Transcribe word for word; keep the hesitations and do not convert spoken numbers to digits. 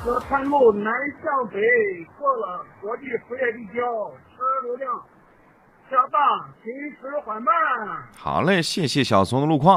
这盘路南向北过了国际服务业立交，车流量较大，行驶缓慢。 好嘞，谢谢小松的路况。